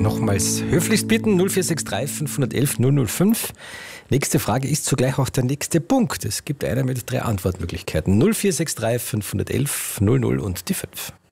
nochmals höflichst bitten, 0463 511 005. Nächste Frage ist zugleich auch der nächste Punkt. Es gibt eine mit 3 Antwortmöglichkeiten. 0463 511 00 und die 5.